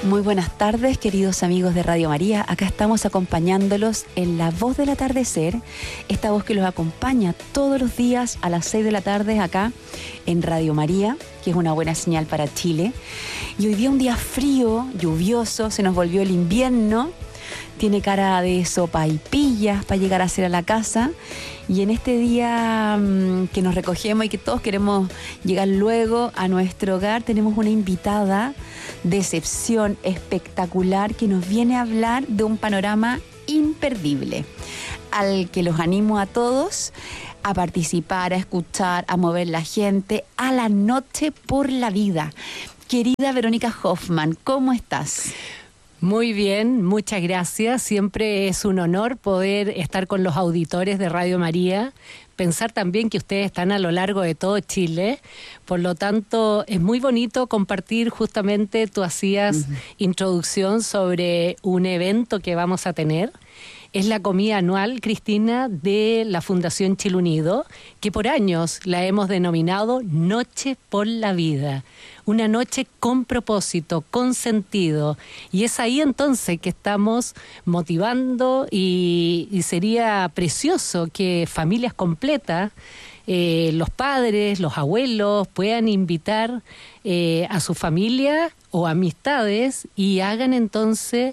Muy buenas tardes, queridos amigos de Radio María. Acá estamos acompañándolos en La Voz del Atardecer, esta voz que los acompaña todos los días a las 6 de la tarde acá en Radio María, que es una buena señal para Chile. Y hoy día un día frío, lluvioso, se nos volvió el invierno, tiene cara de sopaipillas para llegar a hacer a la casa. Y en este día que nos recogemos y que todos queremos llegar luego a nuestro hogar, tenemos una invitada de excepción espectacular que nos viene a hablar de un panorama imperdible, al que los animo a todos a participar, a escuchar, a mover la gente a la noche por la vida. Querida Verónica Hoffman, ¿cómo estás? Muy bien, muchas gracias. Siempre es un honor poder estar con los auditores de Radio María. Pensar también que ustedes están a lo largo de todo Chile. Por lo tanto, es muy bonito compartir justamente, tú hacías introducción sobre un evento que vamos a tener. Es la comida anual, Cristina, de la Fundación Chile Unido, que por años la hemos denominado Noche por la Vida. Una noche con propósito, con sentido. Y es ahí entonces que estamos motivando y sería precioso que familias completas, los padres, los abuelos, puedan invitar a su familia o amistades y hagan entonces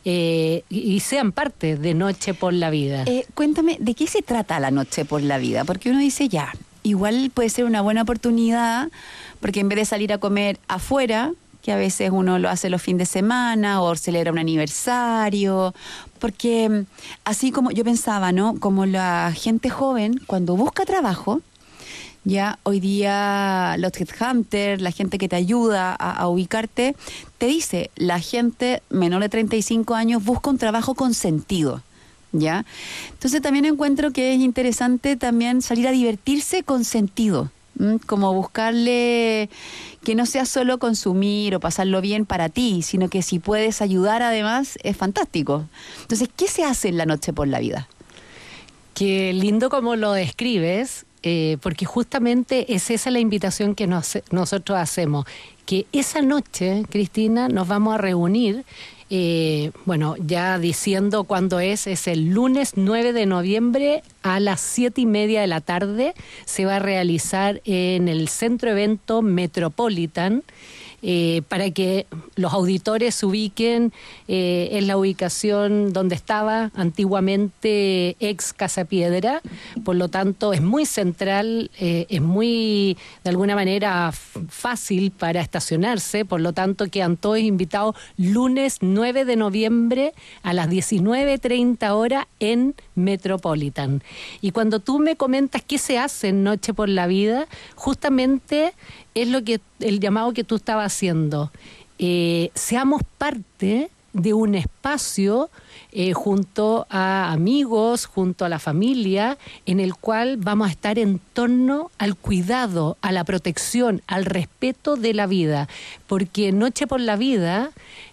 y sean parte de Noche por la Vida. Cuéntame, ¿de qué se trata la Noche por la Vida? Porque uno dice ya, igual puede ser una buena oportunidad, porque en vez de salir a comer afuera, que a veces uno lo hace los fines de semana o celebra un aniversario, porque así como yo pensaba, ¿no? Como la gente joven, cuando busca trabajo, ya hoy día los headhunters, la gente que te ayuda a ubicarte, te dice, la gente menor de 35 años busca un trabajo con sentido, ¿ya? Entonces también encuentro que es interesante también salir a divertirse con sentido, como buscarle que no sea solo consumir o pasarlo bien para ti, sino que si puedes ayudar además es fantástico. Entonces, ¿qué se hace en la Noche por la Vida? Qué lindo como lo describes, porque justamente es esa la invitación que nosotros hacemos, que esa noche, Cristina, nos vamos a reunir. Bueno, ya diciendo cuándo es el lunes 9 de noviembre a las 7:30 de la tarde. Se va a realizar en el Centro Evento Metropolitan, para que los auditores se ubiquen en la ubicación donde estaba antiguamente ex Casa Piedra. Por lo tanto, es muy central, es muy, de alguna manera, fácil para estacionarse. Por lo tanto, quedan todos invitados lunes 9 de noviembre a las 19:30 horas en Metropolitan. Y cuando tú me comentas qué se hace en Noche por la Vida, justamente es el llamado que tú estabas haciendo. Seamos parte de un espacio junto a amigos, junto a la familia, en el cual vamos a estar en torno al cuidado, a la protección, al respeto de la vida. Porque Noche por la Vida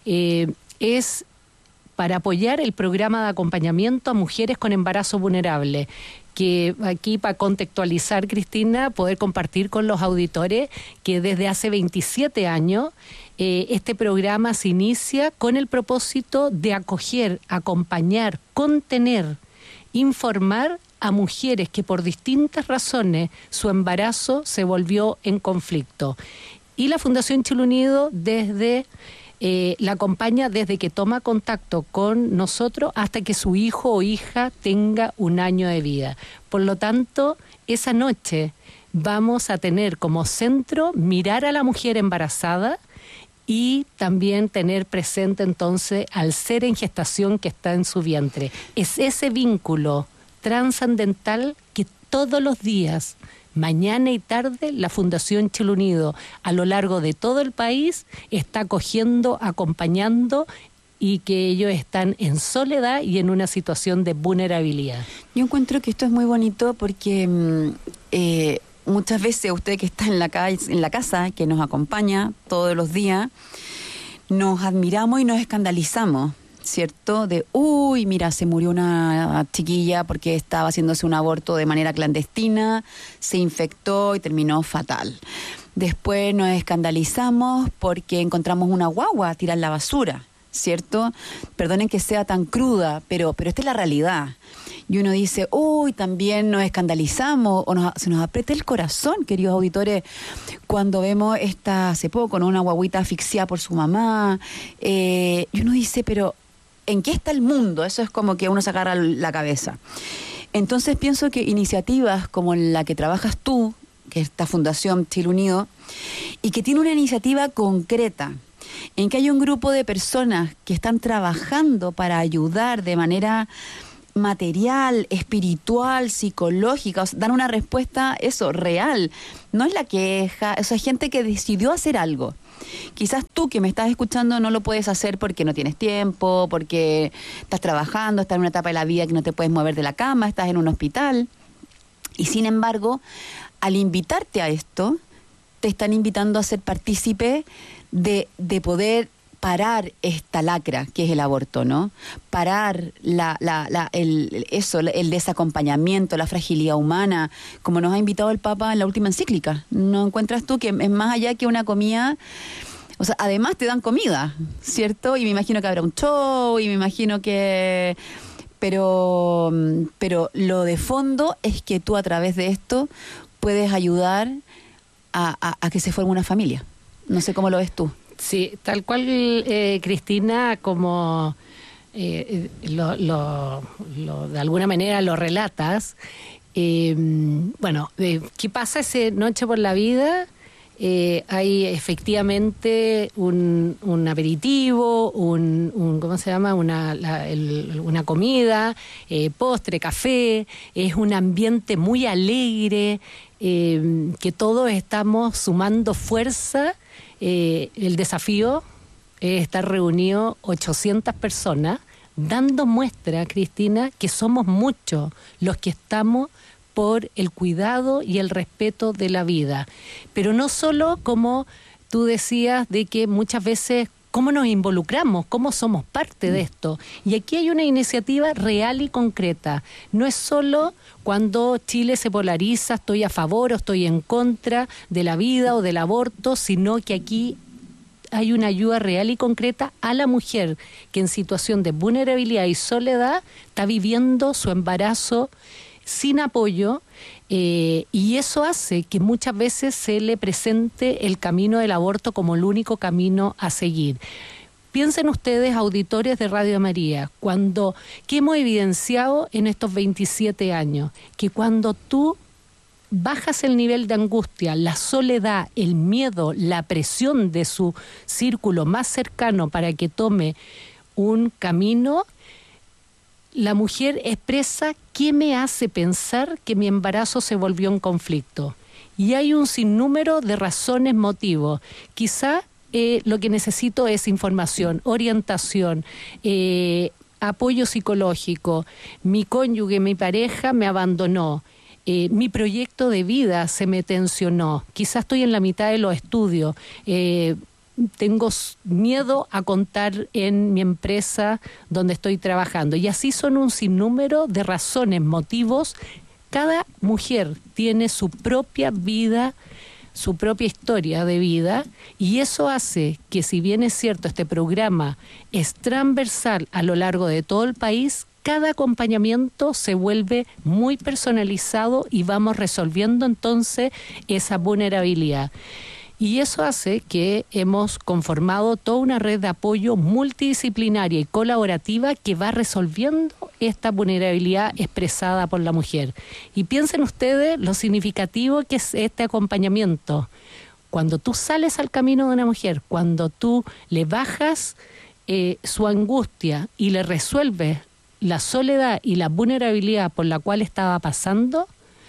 es para apoyar el programa de acompañamiento a mujeres con embarazo vulnerable, que aquí, para contextualizar, Cristina, poder compartir con los auditores que desde hace 27 años este programa se inicia con el propósito de acoger, acompañar, contener, informar a mujeres que por distintas razones su embarazo se volvió en conflicto. Y la Fundación Chile Unido la acompaña desde que toma contacto con nosotros hasta que su hijo o hija tenga 1 año de vida. Por lo tanto, esa noche vamos a tener como centro mirar a la mujer embarazada y también tener presente entonces al ser en gestación que está en su vientre. Es ese vínculo trascendental que todos los días, mañana y tarde, la Fundación Chile Unido a lo largo de todo el país está acogiendo, acompañando, y que ellos están en soledad y en una situación de vulnerabilidad. Yo encuentro que esto es muy bonito porque muchas veces usted que está en la casa, que nos acompaña todos los días, nos admiramos y nos escandalizamos, ¿cierto? De, uy, mira, se murió una chiquilla porque estaba haciéndose un aborto de manera clandestina, se infectó y terminó fatal. Después nos escandalizamos porque encontramos una guagua tirada en la basura, ¿cierto? Perdonen que sea tan cruda, pero esta es la realidad. Y uno dice, uy, también nos escandalizamos, o se nos aprieta el corazón, queridos auditores, cuando vemos hace poco, ¿no? Una guaguita asfixiada por su mamá. Y uno dice, pero ¿en qué está el mundo? Eso es como que uno se agarra la cabeza. Entonces pienso que iniciativas como la que trabajas tú, que es esta Fundación Chile Unido, y que tiene una iniciativa concreta, en que hay un grupo de personas que están trabajando para ayudar de manera material, espiritual, psicológica, o sea, dan una respuesta, eso, real. No es la queja, o sea, gente que decidió hacer algo. Quizás tú que me estás escuchando no lo puedes hacer porque no tienes tiempo, porque estás trabajando, estás en una etapa de la vida que no te puedes mover de la cama, estás en un hospital. Y sin embargo, al invitarte a esto, te están invitando a ser partícipe de poder parar esta lacra que es el aborto, ¿no? Parar el desacompañamiento, la fragilidad humana, como nos ha invitado el Papa en la última encíclica. ¿No encuentras tú que es más allá que una comida? O sea, además te dan comida, ¿cierto? Y me imagino que habrá un show, y me imagino que... Pero lo de fondo es que tú a través de esto puedes ayudar a que se forme una familia. No sé cómo lo ves tú. Sí, tal cual, Cristina, como de alguna manera lo relatas. Bueno, ¿qué pasa esa noche por la vida? Hay efectivamente un aperitivo, ¿cómo se llama? Una comida, postre, café. Es un ambiente muy alegre, que todos estamos sumando fuerza. El desafío es estar reunido 800 personas, dando muestra, Cristina, que somos muchos los que estamos por el cuidado y el respeto de la vida. Pero no solo, como tú decías, de que muchas veces cómo nos involucramos, cómo somos parte de esto. Y aquí hay una iniciativa real y concreta. No es solo cuando Chile se polariza, estoy a favor o estoy en contra de la vida o del aborto, sino que aquí hay una ayuda real y concreta a la mujer que en situación de vulnerabilidad y soledad está viviendo su embarazo sin apoyo, y eso hace que muchas veces se le presente el camino del aborto como el único camino a seguir. Piensen ustedes, auditores de Radio María, que hemos evidenciado en estos 27 años, que cuando tú bajas el nivel de angustia, la soledad, el miedo, la presión de su círculo más cercano para que tome un camino, la mujer expresa qué me hace pensar que mi embarazo se volvió un conflicto. Y hay un sinnúmero de razones, motivos. Quizá lo que necesito es información, orientación, apoyo psicológico. Mi cónyuge, mi pareja me abandonó. Mi proyecto de vida se me tensionó. Quizá estoy en la mitad de los estudios. Tengo miedo a contar en mi empresa donde estoy trabajando. Y así son un sinnúmero de razones, motivos. Cada mujer tiene su propia vida, su propia historia de vida, y eso hace que, si bien es cierto, este programa es transversal a lo largo de todo el país, cada acompañamiento se vuelve muy personalizado y vamos resolviendo entonces esa vulnerabilidad. Y eso hace que hemos conformado toda una red de apoyo multidisciplinaria y colaborativa que va resolviendo esta vulnerabilidad expresada por la mujer. Y piensen ustedes lo significativo que es este acompañamiento. Cuando tú sales al camino de una mujer, cuando tú le bajas su angustia y le resuelves la soledad y la vulnerabilidad por la cual estaba pasando,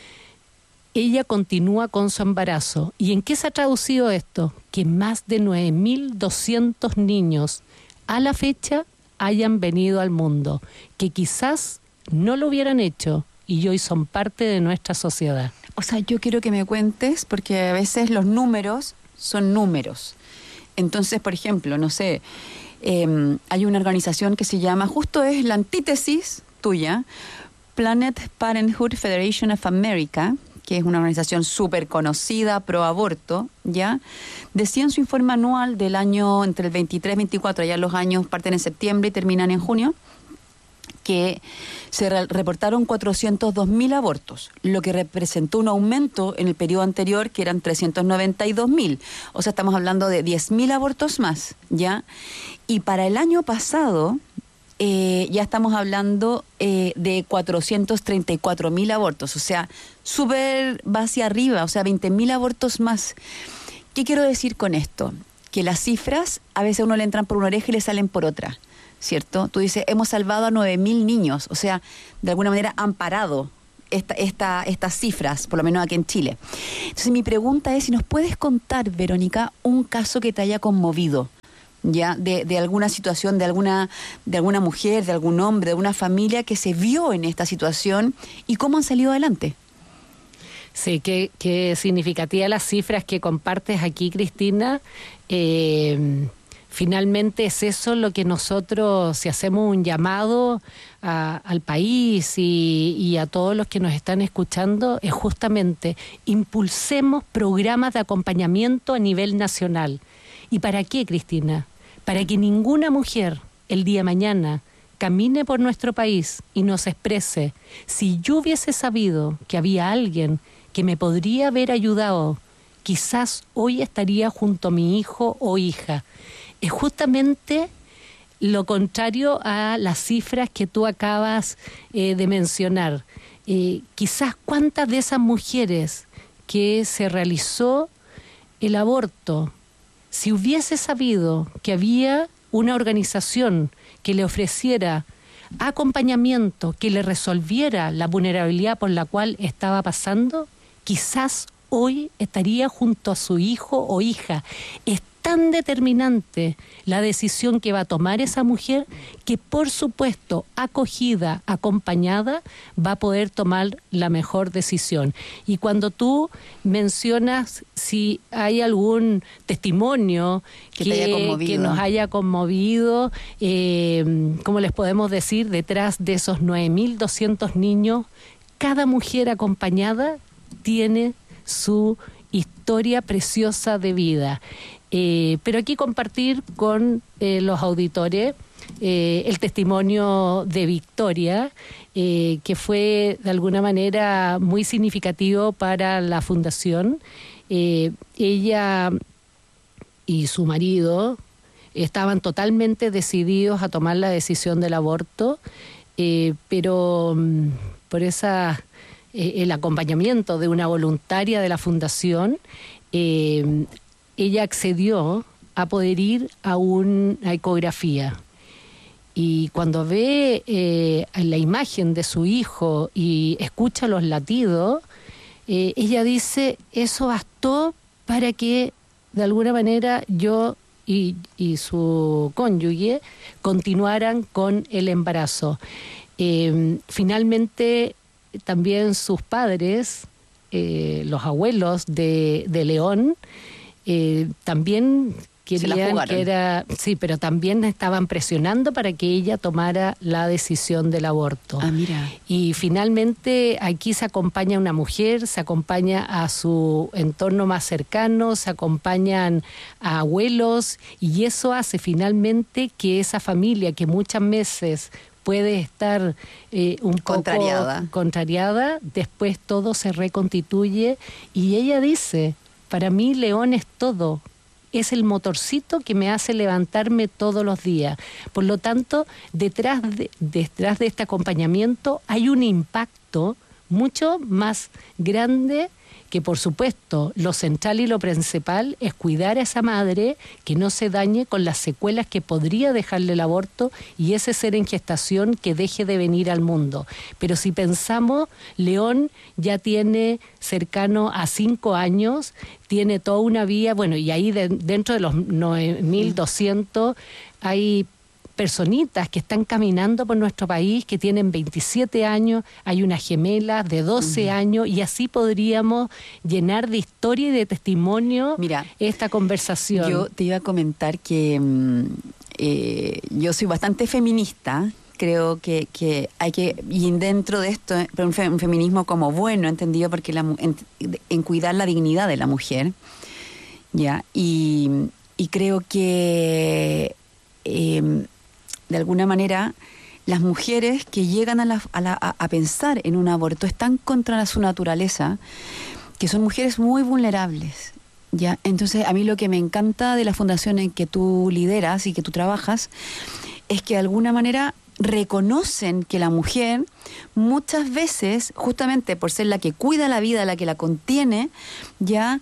ella continúa con su embarazo. ¿Y en qué se ha traducido esto? Que más de 9.200 niños a la fecha hayan venido al mundo, que quizás no lo hubieran hecho y hoy son parte de nuestra sociedad. O sea, yo quiero que me cuentes, porque a veces los números son números. Entonces, por ejemplo, no sé, hay una organización que se llama, justo es la antítesis tuya, Planned Parenthood Federation of America, que es una organización súper conocida, pro aborto, ¿ya? Decía en su informe anual del año entre el 23 y 24, ya los años parten en septiembre y terminan en junio, que se reportaron 402.000 abortos, lo que representó un aumento en el periodo anterior, que eran 392.000. O sea, estamos hablando de 10.000 abortos más, ¿ya? Y para el año pasado, ya estamos hablando de 434.000 abortos, o sea, súper va hacia arriba, o sea, 20.000 abortos más. ¿Qué quiero decir con esto? Que las cifras, a veces a uno le entran por una oreja y le salen por otra, ¿cierto? Tú dices, hemos salvado a 9.000 niños, o sea, de alguna manera han parado estas cifras, por lo menos aquí en Chile. Entonces mi pregunta es si nos puedes contar, Verónica, un caso que te haya conmovido, ya de alguna situación, de alguna mujer, de algún hombre, de una familia que se vio en esta situación y cómo han salido adelante. Sí, qué significativa las cifras que compartes aquí, Cristina. Finalmente es eso lo que nosotros, si hacemos un llamado al país y a todos los que nos están escuchando, es justamente impulsemos programas de acompañamiento a nivel nacional. ¿Y para qué, Cristina? Para que ninguna mujer el día de mañana camine por nuestro país y nos exprese, si yo hubiese sabido que había alguien que me podría haber ayudado, quizás hoy estaría junto a mi hijo o hija. Es justamente lo contrario a las cifras que tú acabas de mencionar. Quizás cuántas de esas mujeres que se realizó el aborto, si hubiese sabido que había una organización que le ofreciera acompañamiento, que le resolviera la vulnerabilidad por la cual estaba pasando, quizás hoy estaría junto a su hijo o hija. Es tan determinante la decisión que va a tomar esa mujer que, por supuesto, acogida, acompañada, va a poder tomar la mejor decisión. Y cuando tú mencionas si hay algún testimonio que nos haya conmovido, ¿cómo les podemos decir? Detrás de esos 9.200 niños, cada mujer acompañada tiene su historia preciosa de vida. Pero aquí compartir con los auditores el testimonio de Victoria, que fue de alguna manera muy significativo para la fundación. Ella y su marido estaban totalmente decididos a tomar la decisión del aborto, pero por el acompañamiento de una voluntaria de la fundación, ella accedió a poder ir a una ecografía. Y cuando ve la imagen de su hijo y escucha los latidos, ella dice, eso bastó para que de alguna manera yo y su cónyuge continuaran con el embarazo. Finalmente también sus padres, los abuelos de León, también querían sí, pero también estaban presionando para que ella tomara la decisión del aborto. Mira. Y finalmente aquí se acompaña a una mujer, se acompaña a su entorno más cercano, se acompañan a abuelos, y eso hace finalmente que esa familia que muchas veces puede estar un poco contrariada, después todo se reconstituye, y ella dice, para mí León es todo, es el motorcito que me hace levantarme todos los días. Por lo tanto, detrás de este acompañamiento hay un impacto mucho más grande que, por supuesto, lo central y lo principal es cuidar a esa madre, que no se dañe con las secuelas que podría dejarle el aborto y ese ser en gestación que deje de venir al mundo. Pero si pensamos, León ya tiene cercano a 5 años, tiene toda una vía, bueno, y ahí dentro de los 9.200 hay personitas que están caminando por nuestro país, que tienen 27 años, hay una gemela de 12 años, y así podríamos llenar de historia y de testimonio esta conversación. Yo te iba a comentar que yo soy bastante feminista, creo que hay que, y dentro de esto, un feminismo como bueno, entendido porque en cuidar la dignidad de la mujer, ¿ya? Y creo que de alguna manera las mujeres que llegan a pensar en un aborto están contra su naturaleza, que son mujeres muy vulnerables, ¿ya? Entonces, a mí lo que me encanta de la fundación en que tú lideras y que tú trabajas es que de alguna manera reconocen que la mujer muchas veces, justamente por ser la que cuida la vida, la que la contiene, ya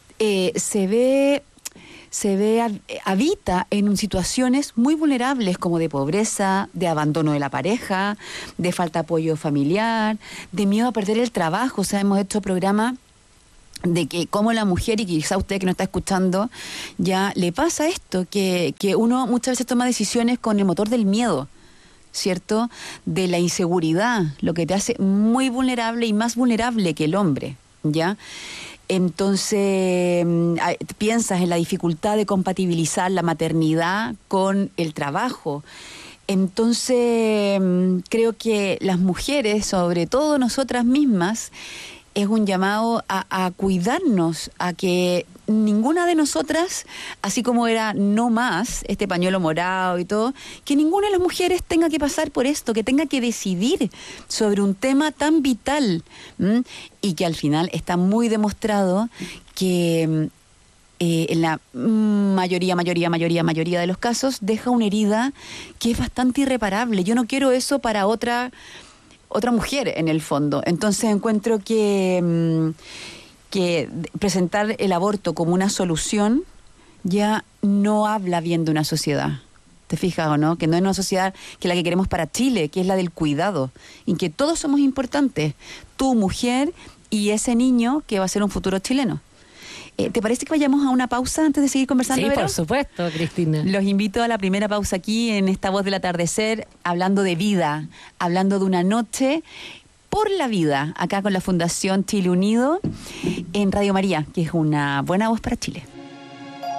habita en situaciones muy vulnerables como de pobreza, de abandono de la pareja, de falta de apoyo familiar, de miedo a perder el trabajo. O sea, hemos hecho programas de que como la mujer, y quizá usted que no está escuchando, ya le pasa esto, que uno muchas veces toma decisiones con el motor del miedo, ¿cierto? De la inseguridad, lo que te hace muy vulnerable y más vulnerable que el hombre, ¿ya? Entonces, piensas en la dificultad de compatibilizar la maternidad con el trabajo. Entonces, creo que las mujeres, sobre todo nosotras mismas, es un llamado a cuidarnos, a que ninguna de nosotras, así como era no más, este pañuelo morado y todo, que ninguna de las mujeres tenga que pasar por esto, que tenga que decidir sobre un tema tan vital, y que al final está muy demostrado que en la mayoría de los casos deja una herida que es bastante irreparable. Yo no quiero eso para otra mujer en el fondo. Entonces encuentro que presentar el aborto como una solución ya no habla bien de una sociedad. ¿Te fijas o no? Que no es una sociedad que la que queremos para Chile, que es la del cuidado, en que todos somos importantes, tú, mujer, y ese niño que va a ser un futuro chileno. ¿Te parece que vayamos a una pausa antes de seguir conversando? Sí, Vero? por supuesto, Cristina. Los invito a la primera pausa aquí en esta Voz del Atardecer, hablando de vida, hablando de una noche por la vida, acá con la Fundación Chile Unido en Radio María, que es una buena voz para Chile.